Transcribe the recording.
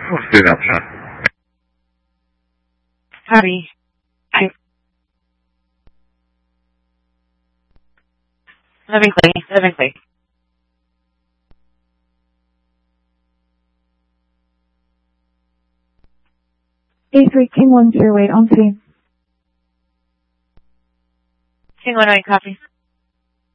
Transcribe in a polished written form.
Let's do that, sir. Howdy. Living Clay. A3 King 108 on scene. King 108, copy.